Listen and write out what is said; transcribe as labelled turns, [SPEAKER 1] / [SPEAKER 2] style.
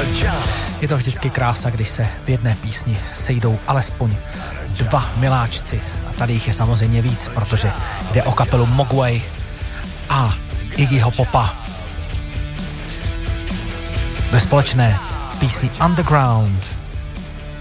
[SPEAKER 1] Je to vždycky krása, když se v jedné písni sejdou alespoň dva miláčci. A tady jich je samozřejmě víc, protože jde o kapelu Mogwai a Iggyho Popa. Ve společné písni Underground.